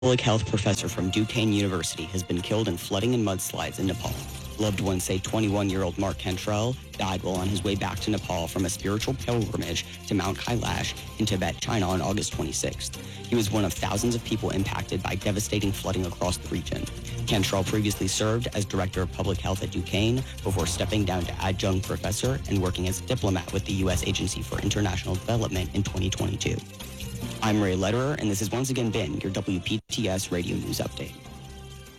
Public health professor from Duquesne University has been killed in flooding and mudslides in Nepal. Loved ones say 21-year-old Mark Cantrell died while on his way back to Nepal from a spiritual pilgrimage to Mount Kailash in Tibet, China on August 26th. He was one of thousands of people impacted by devastating flooding across the region. Cantrell previously served as director of public health at Duquesne before stepping down to adjunct professor and working as a diplomat with the U.S. Agency for International Development in 2022. I'm Ray Lederer, and this has once again been your WPTS Radio News Update.